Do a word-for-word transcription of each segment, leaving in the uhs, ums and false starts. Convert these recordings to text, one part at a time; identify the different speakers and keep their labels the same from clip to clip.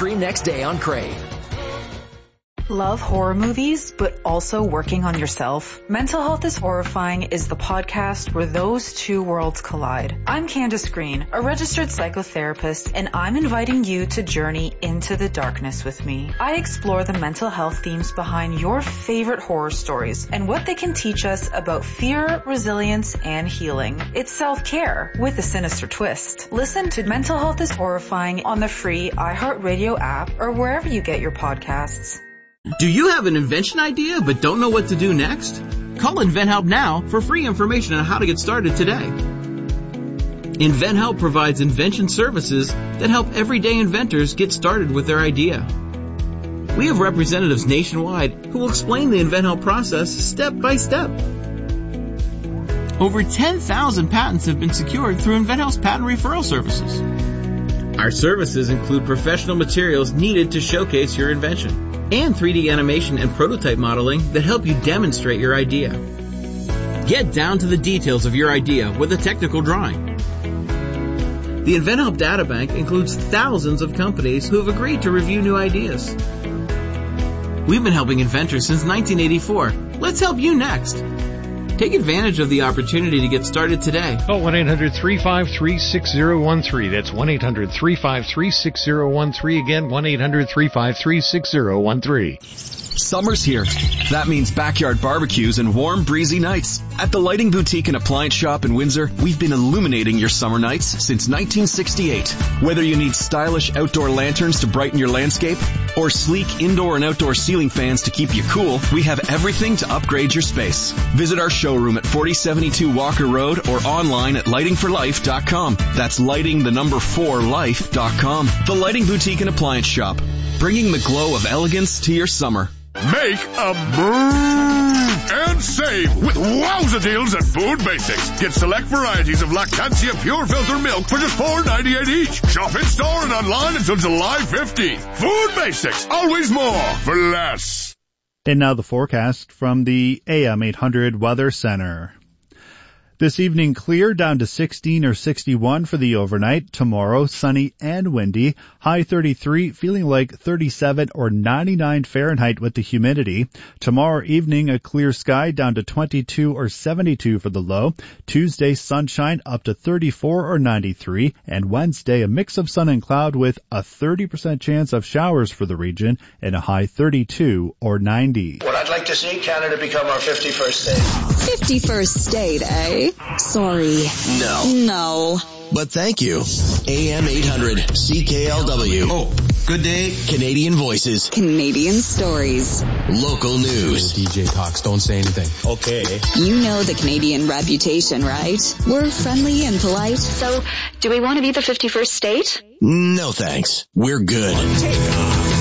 Speaker 1: Stream next day on Crave.
Speaker 2: Love horror movies, but also working on yourself? Mental Health is Horrifying is the podcast where those two worlds collide. I'm Candace Green, a registered psychotherapist, and I'm inviting you to journey into the darkness with me. I explore the mental health themes behind your favorite horror stories and what they can teach us about fear, resilience, and healing. It's self-care with a sinister twist. Listen to Mental Health is Horrifying on the free iHeartRadio app or wherever you get your podcasts.
Speaker 3: Do you have an invention idea but don't know what to do next? Call InventHelp now for free information on how to get started today. InventHelp provides invention services that help everyday inventors get started with their idea. We have representatives nationwide who will explain the InventHelp process step by step. Over ten thousand patents have been secured through InventHelp's patent referral services. Our services include professional materials needed to showcase your invention, and three D animation and prototype modeling that help you demonstrate your idea. Get down to the details of your idea with a technical drawing. The InventHelp Databank includes thousands of companies who have agreed to review new ideas. We've been helping inventors since nineteen eighty-four. Let's help you next. Take advantage of the opportunity to get started today.
Speaker 4: Call one eight hundred three five three six zero one three. That's one eight hundred three five three six zero one three. Again, one eight hundred three five three six zero one three.
Speaker 5: Summer's here. That means backyard barbecues and warm, breezy nights. At the Lighting Boutique and Appliance Shop in Windsor, we've been illuminating your summer nights since nineteen sixty-eight. Whether you need stylish outdoor lanterns to brighten your landscape or sleek indoor and outdoor ceiling fans to keep you cool, we have everything to upgrade your space. Visit our showroom at forty seventy-two Walker Road or online at lighting for life dot com. That's lighting the number four life dot com. The Lighting Boutique and Appliance Shop, bringing the glow of elegance to your summer.
Speaker 6: Make a move and save with wowza deals at Food Basics. Get select varieties of Lactantia Pure Filter Milk for just four ninety-eight each. Shop in store and online until July fifteenth. Food Basics, always more for less.
Speaker 7: And now the forecast from the A M eight hundred Weather Center. This evening, clear down to sixteen or sixty-one for the overnight. Tomorrow, sunny and windy. High thirty-three, feeling like thirty-seven or ninety-nine Fahrenheit with the humidity. Tomorrow evening, a clear sky down to twenty-two or seventy-two for the low. Tuesday, sunshine up to thirty-four or ninety-three. And Wednesday, a mix of sun and cloud with a thirty percent chance of showers for the region and a high thirty-two or ninety.
Speaker 8: Well, I'd like to see Canada become our fifty-first state.
Speaker 9: fifty-first state, eh? Sorry.
Speaker 10: No.
Speaker 9: No.
Speaker 10: But thank you. A M eight hundred C K L W.
Speaker 11: Oh, good day.
Speaker 10: Canadian voices.
Speaker 9: Canadian stories.
Speaker 10: Local news.
Speaker 11: D J talks, don't say anything.
Speaker 10: Okay.
Speaker 9: You know the Canadian reputation, right? We're friendly and polite.
Speaker 12: So, do we want to be the fifty-first state?
Speaker 10: No thanks. We're good.
Speaker 9: Take off.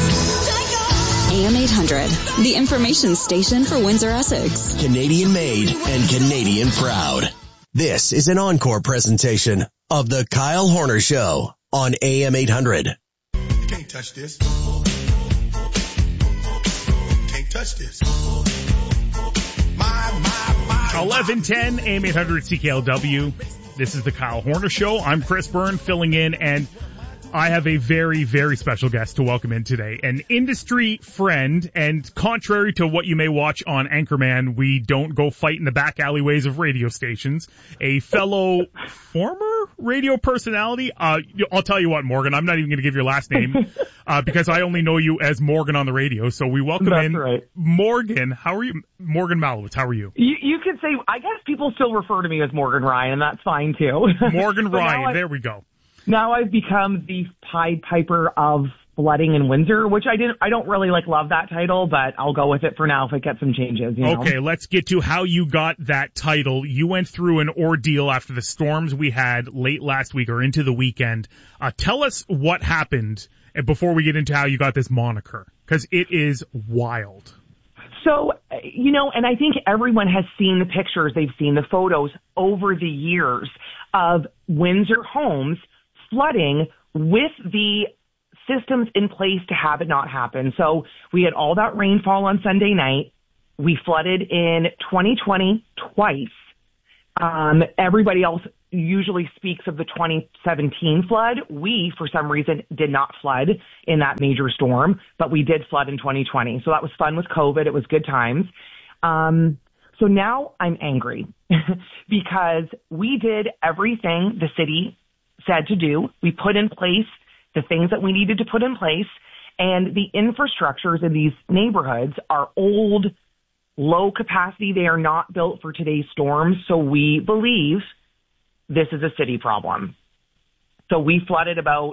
Speaker 9: A M eight hundred, the information station for Windsor, Essex.
Speaker 10: Canadian made and Canadian proud. This is an encore presentation of The Kyle Horner Show on A M eight hundred.
Speaker 13: You can't touch this. Can't touch this. My, my, my.
Speaker 14: eleven ten, A M eight hundred C K L W. This is The Kyle Horner Show. I'm Chris Byrne filling in, and I have a very, very special guest to welcome in today. An industry friend, and contrary to what you may watch on Anchorman, we don't go fight in the back alleyways of radio stations. A fellow former radio personality. Uh, I'll tell you what, Morgan, I'm not even going to give your last name uh, because I only know you as Morgan on the radio. So we welcome
Speaker 15: That's
Speaker 14: in
Speaker 15: right.
Speaker 14: Morgan. How are you? Morgan Malowitz, how are you?
Speaker 15: You, you could say, I guess people still refer to me as Morgan Ryan, and that's fine too.
Speaker 14: Morgan Ryan, there we go.
Speaker 15: Now I've become the Pied Piper of flooding in Windsor, which I didn't, I don't really like love that title, but I'll go with it for now if it gets some changes. You know?
Speaker 14: Okay, let's get to how you got that title. You went through an ordeal after the storms we had late last week or into the weekend. Uh, tell us what happened before we get into how you got this moniker, because it is wild.
Speaker 15: So, you know, and I think everyone has seen the pictures, they've seen the photos over the years of Windsor homes flooding with the systems in place to have it not happen. So we had all that rainfall on Sunday night. We flooded in twenty twenty twice. Um, everybody else usually speaks of the twenty seventeen flood. We, for some reason, did not flood in that major storm, but we did flood in twenty twenty. So that was fun with COVID. It was good times. Um, so now I'm angry because we did everything the city said to do. We put in place the things that we needed to put in place, and the infrastructures in these neighborhoods are old, low capacity. They are not built for today's storms. So we believe this is a city problem. So we flooded about,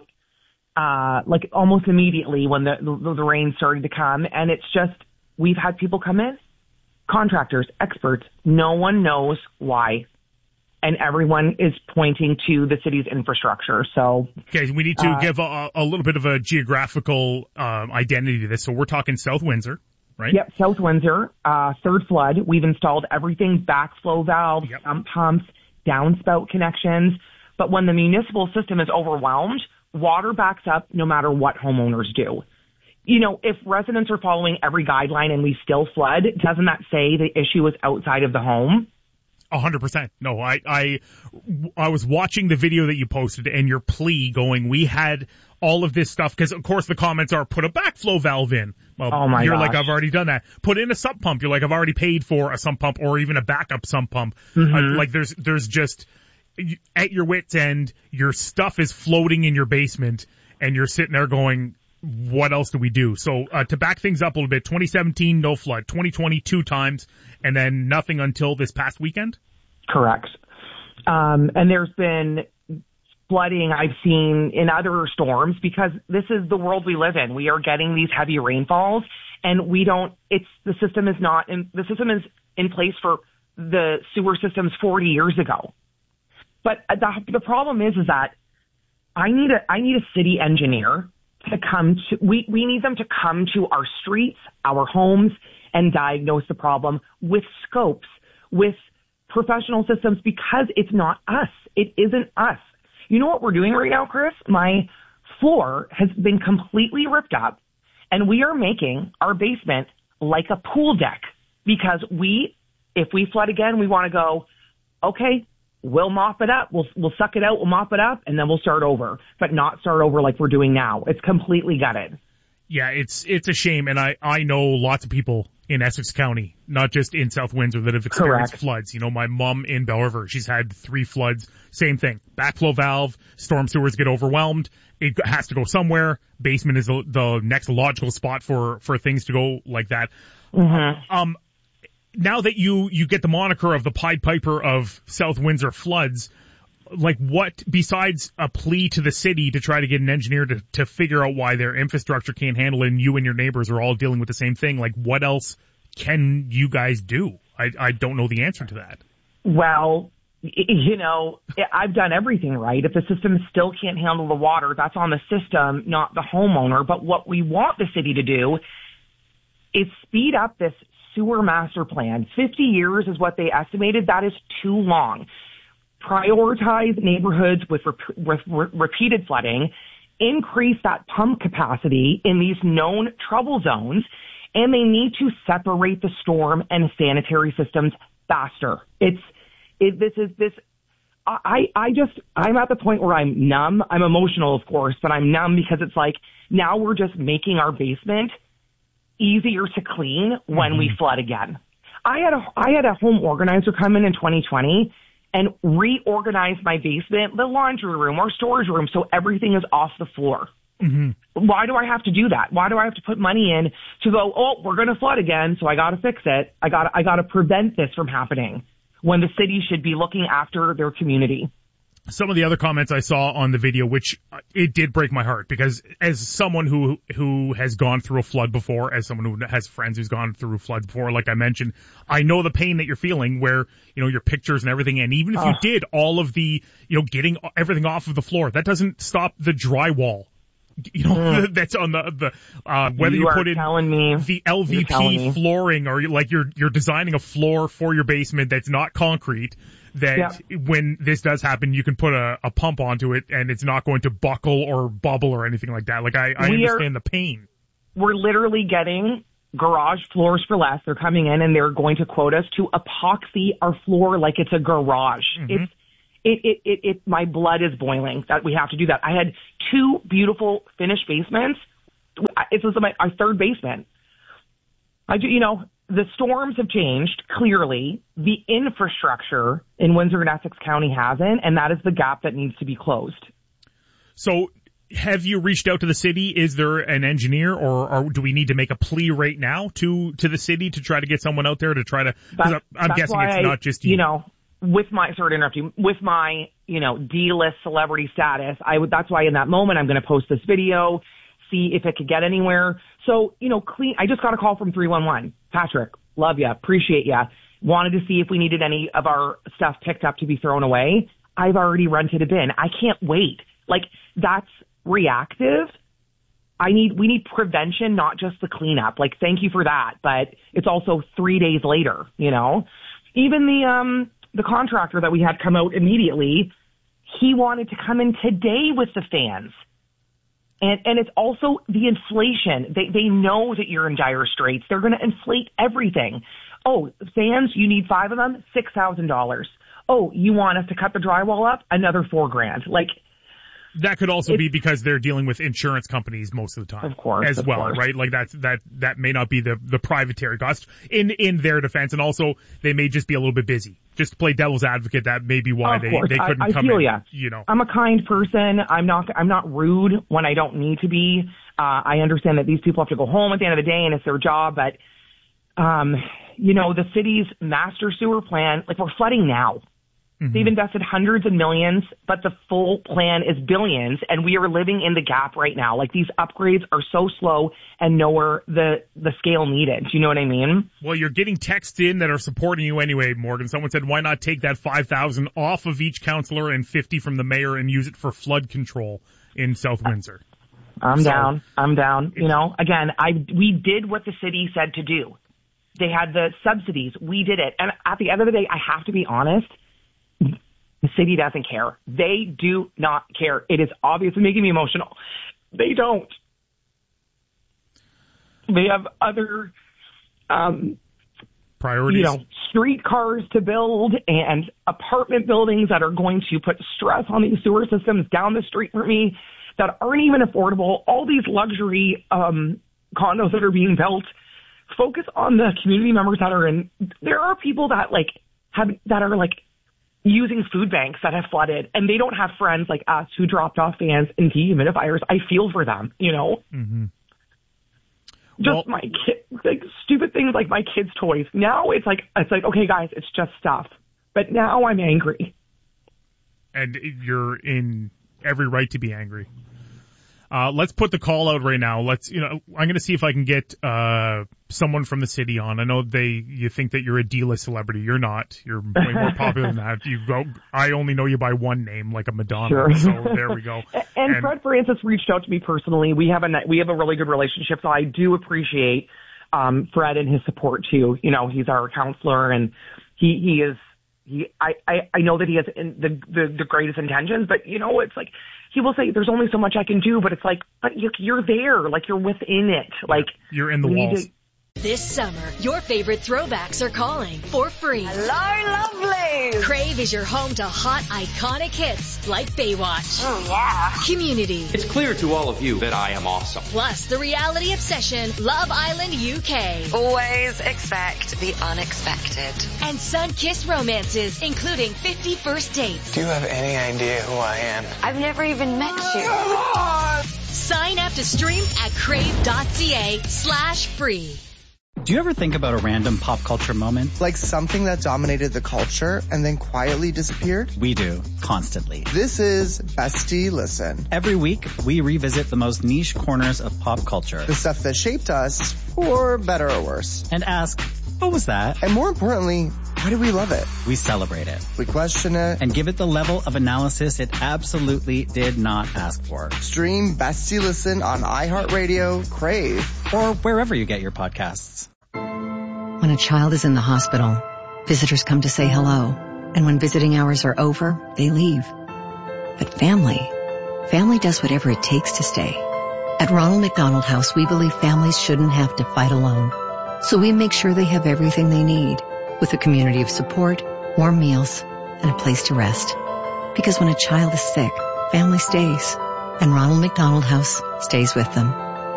Speaker 15: uh, like almost immediately when the, the, the rain started to come. And it's just, we've had people come in, contractors, experts. No one knows why. And everyone is pointing to the city's infrastructure. So,
Speaker 14: okay, we need to
Speaker 15: uh,
Speaker 14: give a, a little bit of a geographical um, identity to this. So we're talking South Windsor, right?
Speaker 15: Yep, South Windsor, uh, third flood. We've installed everything, backflow valves,
Speaker 14: Yep.
Speaker 15: sump pumps, downspout connections. But when the municipal system is overwhelmed, water backs up no matter what homeowners do. You know, if residents are following every guideline and we still flood, doesn't that say the issue is outside of the home?
Speaker 14: A hundred percent. No, I, I, I was watching the video that you posted and your plea going, we had all of this stuff, because of course the comments are, put a backflow valve in. Well,
Speaker 15: oh my
Speaker 14: you're
Speaker 15: gosh.
Speaker 14: like, I've already done that. Put in a sump pump. You're like, I've already paid for a sump pump or even a backup sump pump.
Speaker 15: Mm-hmm.
Speaker 14: Uh, like there's, there's just, at your wit's end, your stuff is floating in your basement and you're sitting there going, what else do we do? So, uh, to back things up a little bit, twenty seventeen, no flood, twenty twenty, two times, and then nothing until this past weekend?
Speaker 15: Correct. Um, and there's been flooding I've seen in other storms because this is the world we live in. We are getting these heavy rainfalls and we don't, it's, the system is not in, the system is in place for the sewer systems forty years ago. But the, the problem is, is that I need a, I need a city engineer to come to, we, we need them to come to our streets, our homes, and diagnose the problem with scopes, with professional systems, because it's not us. It isn't us. You know what we're doing right now, Chris? My floor has been completely ripped up, and we are making our basement like a pool deck because we, if we flood again, we want to go, okay, we'll mop it up. We'll, we'll suck it out. We'll mop it up and then we'll start over, but not start over like we're doing now. It's completely gutted.
Speaker 14: Yeah, it's, it's a shame. And I, I know lots of people in Essex County, not just in South Windsor, that have experienced
Speaker 15: Correct.
Speaker 14: floods. You know, my mom in Bell River, she's had three floods. Same thing. Backflow valve, storm sewers get overwhelmed. It has to go somewhere. Basement is the, the next logical spot for, for things to go like that.
Speaker 15: Mm-hmm.
Speaker 14: Um, now that you, you get the moniker of the Pied Piper of South Windsor floods, like what, besides a plea to the city to try to get an engineer to, to figure out why their infrastructure can't handle it and you and your neighbors are all dealing with the same thing, like what else can you guys do? I, I don't know the answer to that.
Speaker 15: Well, you know, I've done everything right. If the system still can't handle the water, that's on the system, not the homeowner. But what we want the city to do is speed up this sewer master plan. fifty years is what they estimated. That is too long. Prioritize neighborhoods with, rep- with re- repeated flooding, increase that pump capacity in these known trouble zones, and they need to separate the storm and sanitary systems faster. It's, it, this is, this, I, I just, I'm at the point where I'm numb. I'm emotional, of course, but I'm numb because it's like, now we're just making our basement easier to clean when mm-hmm. we flood again. I had a, I had a home organizer come in in twenty twenty and reorganize my basement, the laundry room, our storage room, so everything is off the floor.
Speaker 14: Mm-hmm.
Speaker 15: Why do I have to do that? Why do I have to put money in to go, oh, we're going to flood again, so I got to fix it. I got I got to prevent this from happening when the city should be looking after their community.
Speaker 14: Some of the other comments I saw on the video, which it did break my heart, because as someone who who has gone through a flood before, as someone who has friends who's gone through floods before, like I mentioned, I know the pain that you're feeling where, you know, your pictures and everything, and even if
Speaker 15: oh.
Speaker 14: you did all of the, you know, getting everything off of the floor, that doesn't stop the drywall. You know, mm. that's on the, the, uh, whether you,
Speaker 15: you
Speaker 14: put in
Speaker 15: me.
Speaker 14: the L V P flooring or like you're, you're designing a floor for your basement that's not concrete, that yeah. when this does happen, you can put a, a pump onto it and it's not going to buckle or bubble or anything like that. Like I, I understand are, the pain.
Speaker 15: We're literally getting garage floors for less. They're coming in and they're going to quote us to epoxy our floor like it's a garage. Mm-hmm. It's, it, it, it, it, my blood is boiling that we have to do that. I had two beautiful finished basements. This was my, our third basement. I do, you know, the storms have changed, clearly. The infrastructure in Windsor and Essex County hasn't, and that is the gap that needs to be closed.
Speaker 14: So have you reached out to the city? Is there an engineer, or, or do we need to make a plea right now to, to the city to try to get someone out there to try to, because I'm, I'm guessing it's
Speaker 15: I,
Speaker 14: not just you.
Speaker 15: You know, with my, sorry to interrupt you, with my, you know, D-list celebrity status, I would, that's why in that moment I'm going to post this video, see if it could get anywhere. So, you know, clean, I just got a call from three one one. Patrick, love ya, appreciate ya. Wanted to see if we needed any of our stuff picked up to be thrown away. I've already rented a bin. I can't wait. Like, that's reactive. I need, we need prevention, not just the cleanup. Like, thank you for that. But it's also three days later, you know? Even the, um, the contractor that we had come out immediately, he wanted to come in today with the fans. And, and it's also the inflation. They, they know that you're in dire straits. They're going to inflate everything. Oh, fans, you need five of them, six thousand dollars. Oh, you want us to cut the drywall up? Another four grand. Like,
Speaker 14: that could also be because they're dealing with insurance companies most of the time.
Speaker 15: Of course.
Speaker 14: As
Speaker 15: of
Speaker 14: well,
Speaker 15: course.
Speaker 14: right? Like that's, that, that may not be the, the privateering cost in, in their defense. And also they may just be a little bit busy. Just to play devil's advocate, that may be why
Speaker 15: of
Speaker 14: they,
Speaker 15: course.
Speaker 14: they couldn't
Speaker 15: I, I
Speaker 14: come
Speaker 15: feel
Speaker 14: in.
Speaker 15: Ya.
Speaker 14: You know,
Speaker 15: I'm a kind person. I'm not, I'm not rude when I don't need to be. Uh, I understand that these people have to go home at the end of the day and it's their job, but, um, you know, the city's master sewer plan, like we're flooding now. Mm-hmm. They've invested hundreds of millions, but the full plan is billions, and we are living in the gap right now. Like, these upgrades are so slow and nowhere the, the scale needed. Do you know what I mean?
Speaker 14: Well, you're getting texts in that are supporting you anyway, Morgan. Someone said, why not take that five thousand off of each councillor and fifty from the mayor and use it for flood control in South Windsor?
Speaker 15: I'm
Speaker 14: so,
Speaker 15: down. I'm down. You know, again, I we did what the city said to do. They had the subsidies. We did it. And at the end of the day, I have to be honest, the city doesn't care. They do not care. It is obviously making me emotional. They don't. They have other um,
Speaker 14: priorities.
Speaker 15: You know, streetcars to build and apartment buildings that are going to put stress on these sewer systems down the street from me that aren't even affordable. All these luxury um, condos that are being built. Focus on the community members that are in. There are people that like have that are like using food banks that have flooded, and they don't have friends like us who dropped off fans and dehumidifiers. I feel for them, you know.
Speaker 14: Mm-hmm.
Speaker 15: Just
Speaker 14: well,
Speaker 15: my kid, like stupid things like my kids' toys. Now it's like it's like okay, guys, it's just stuff. But now I'm angry,
Speaker 14: and you're in every right to be angry. Uh, let's put the call out right now. Let's, you know, I'm going to see if I can get, uh, someone from the city on. I know they, you think that you're a D-list celebrity. You're not. You're way more popular than that. You go, I only know you by one name, like a Madonna.
Speaker 15: Sure.
Speaker 14: So there we go.
Speaker 15: and, and Fred Francis reached out to me personally. We have a, we have a really good relationship. So I do appreciate, um, Fred and his support too. You know, he's our counselor and he, he is, he, I, I, I know that he has in the, the, the greatest intentions, but you know, it's like, he will say, there's only so much I can do, but it's like, but you're, you're there, like you're within it. Like
Speaker 14: you're in the walls.
Speaker 1: To- This summer, your favorite throwbacks are calling for free.
Speaker 16: Hello, lovely.
Speaker 1: Crave is your home to hot, iconic hits like Baywatch.
Speaker 16: Oh, yeah.
Speaker 1: Community.
Speaker 17: It's clear to all of you that I am awesome.
Speaker 1: Plus, the reality obsession, Love Island U K.
Speaker 16: Always expect the unexpected.
Speaker 1: And sun-kissed romances, including fifty First Dates.
Speaker 18: Do you have any idea who I am?
Speaker 16: I've never even met you.
Speaker 1: Sign up to stream at crave.ca slash free.
Speaker 19: Do you ever think about a random pop culture moment?
Speaker 20: Like something that dominated the culture and then quietly disappeared?
Speaker 19: We do, constantly.
Speaker 20: This is Bestie Listen.
Speaker 19: Every week, we revisit the most niche corners of pop culture.
Speaker 20: The stuff that shaped us, for better or worse.
Speaker 19: And ask, what was that?
Speaker 20: And more importantly, why do we love it?
Speaker 19: We celebrate it.
Speaker 20: We question it.
Speaker 19: And give it the level of analysis it absolutely did not ask for.
Speaker 20: Stream Bestie Listen on iHeartRadio, Crave,
Speaker 19: or wherever you get your podcasts.
Speaker 21: When a child is in the hospital, visitors come to say hello. And when visiting hours are over, they leave. But family, family does whatever it takes to stay. At Ronald McDonald House, we believe families shouldn't have to fight alone. So we make sure they have everything they need, with a community of support, warm meals, and a place to rest. Because when a child is sick, family stays. And Ronald McDonald House stays with them.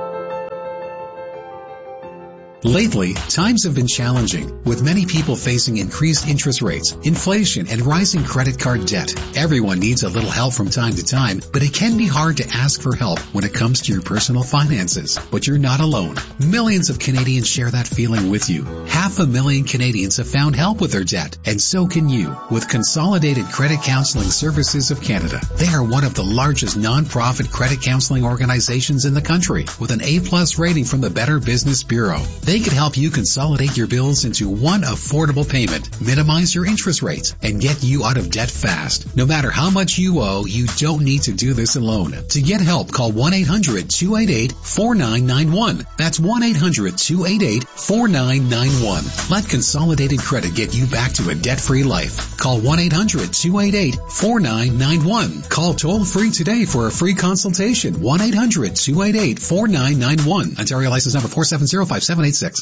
Speaker 2: Lately, times have been challenging, with many people facing increased interest rates, inflation, and rising credit card debt. Everyone needs a little help from time to time, but it can be hard to ask for help when it comes to your personal finances. But you're not alone. Millions of Canadians share that feeling with you. Half a million Canadians have found help with their debt, and so can you, with Consolidated Credit Counseling Services of Canada. They are one of the largest non-profit credit counseling organizations in the country, with an A-plus rating from the Better Business Bureau. They can help you consolidate your bills into one affordable payment, minimize your interest rates, and get you out of debt fast. No matter how much you owe, you don't need to do this alone. To get help, call one eight hundred two eight eight four nine nine one. That's one eight hundred two eight eight four nine nine one. Let Consolidated Credit get you back to a debt-free life. Call one eight hundred two eight eight four nine nine one. Call toll-free today for a free consultation. one eight hundred two eight eight four nine nine one. Ontario license number four seven zero five seven eight six.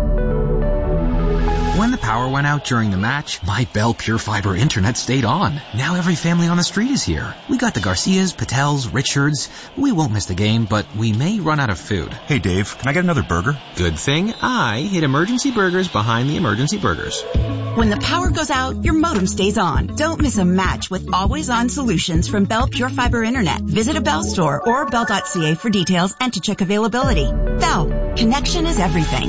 Speaker 22: When the power went out during the match, my Bell Pure Fiber internet stayed on. Now every family on the street is here. We got the Garcias, Patels, Richards. We won't miss the game, but we may run out of food.
Speaker 23: Hey Dave, can I get another burger?
Speaker 22: Good thing I hid Emergency Burgers behind the Emergency Burgers.
Speaker 24: When the power goes out, your modem stays on. Don't miss a match with always-on solutions from Bell Pure Fiber Internet. Visit a Bell store or bell dot c a for details and to check availability. Bell, connection is everything.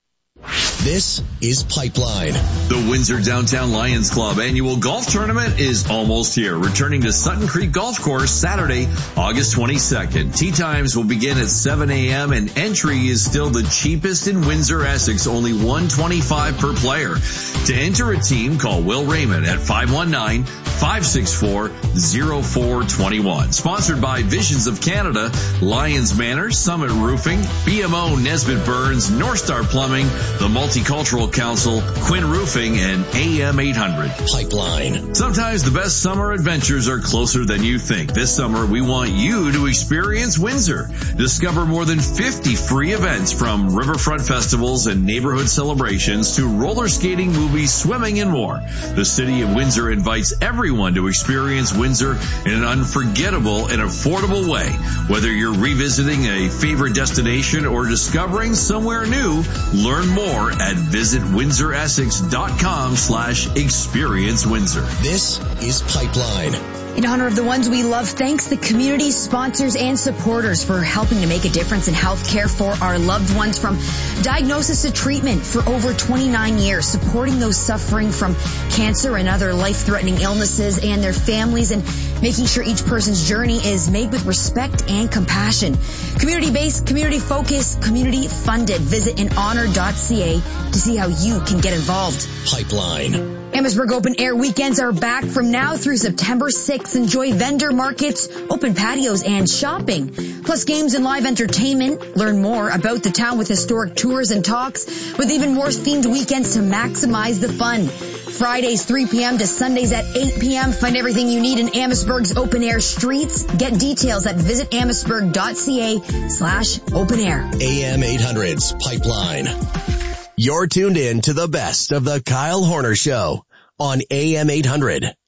Speaker 10: This is Pipeline.
Speaker 25: The Windsor Downtown Lions Club annual golf tournament is almost here. Returning to Sutton Creek Golf Course Saturday, August twenty-second. Tee times will begin at seven a.m. and entry is still the cheapest in Windsor, Essex, only one hundred twenty-five dollars per player. To enter a team, call Will Raymond at five one nine, five six four, zero four two one. Sponsored by Visions of Canada, Lions Manor, Summit Roofing, B M O Nesbitt Burns, North Star Plumbing, the Multicultural Council, Quinn Roofing, and A M eight hundred.
Speaker 10: Pipeline.
Speaker 25: Sometimes the best summer adventures are closer than you think. This summer, we want you to experience Windsor. Discover more than fifty free events, from riverfront festivals and neighborhood celebrations to roller skating, movies, swimming, and more. The City of Windsor invites everyone to experience Windsor in an unforgettable and affordable way. Whether you're revisiting a favorite destination or discovering somewhere new, learn more at visit windsor essex dot com slash experience Windsor.
Speaker 10: This is Pipeline.
Speaker 26: In honor of the ones we love, thanks the community, sponsors, and supporters for helping to make a difference in health care for our loved ones, from diagnosis to treatment for over twenty-nine years, supporting those suffering from cancer and other life-threatening illnesses and their families, and making sure each person's journey is made with respect and compassion. Community-based, community-focused, community-funded. Visit in honor dot c a to see how you can get involved.
Speaker 10: Pipeline.
Speaker 26: Amherstburg Open Air weekends are back from now through September sixth. Enjoy vendor markets, open patios, and shopping, plus games and live entertainment. Learn more about the town with historic tours and talks, with even more themed weekends to maximize the fun. Fridays three p.m. to Sundays at eight p.m. Find everything you need in Amherstburg's open air streets. Get details at visit amherstburg dot c a slash open air.
Speaker 10: A M eight hundred's Pipeline. You're tuned in to the best of the Kyle Horner Show on A M eight hundred.